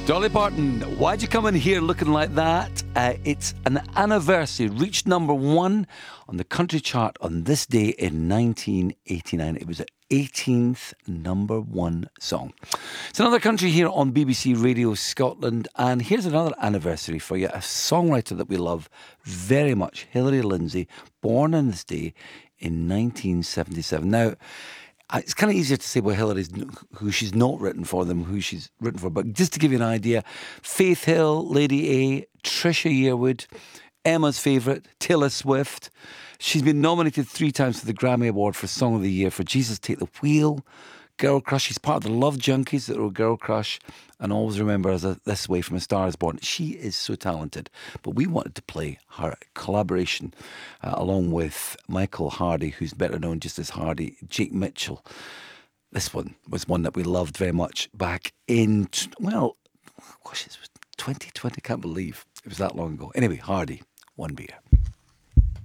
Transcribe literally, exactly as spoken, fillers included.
Dolly Parton, why'd you come in here looking like that? Uh, it's an anniversary, reached number one on the country chart on this day in nineteen eighty-nine. It was an eighteenth number one song. It's another country here on B B C Radio Scotland, and here's another anniversary for you. A songwriter that we love very much, Hilary Lindsay, born on this day in nineteen seventy-seven. Now, it's kind of easier to say, well, Hilary's who she's not written for than who she's written for. But just to give you an idea, Faith Hill, Lady A, Trisha Yearwood, Emma's favourite, Taylor Swift. She's been nominated three times for the Grammy Award for Song of the Year for Jesus Take the Wheel, Girl Crush. She's part of the Love Junkies that were Girl Crush, and always remember as a, This Way from a Star Is Born. She is so talented. But we wanted to play her collaboration uh, along with Michael Hardy, who's better known just as Hardy, Jake Mitchell. This one was one that we loved very much back in, well, gosh, it was twenty twenty. Can't believe it was that long ago. Anyway, Hardy, One Beer.